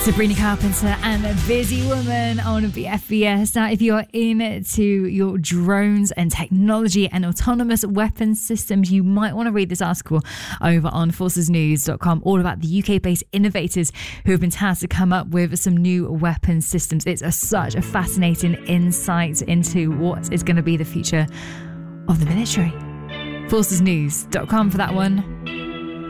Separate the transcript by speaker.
Speaker 1: Sabrina Carpenter and a Busy Woman on BFBS. Now, if you're into your drones and technology and autonomous weapon systems, you might want to read this article over on forcesnews.com, all about the UK-based innovators who have been tasked to come up with some new weapon systems. It's such a fascinating insight into what is going to be the future of the military. Forcesnews.com for that one.